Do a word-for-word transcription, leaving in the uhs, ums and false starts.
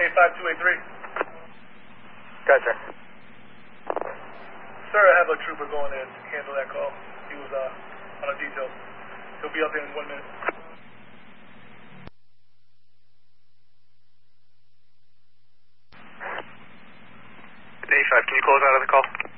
five two eight three. Gotcha. Sir, I have a trooper going in to handle that call. He was uh, on a detail. He'll be up in one minute. eighty-five, can you close out of the call?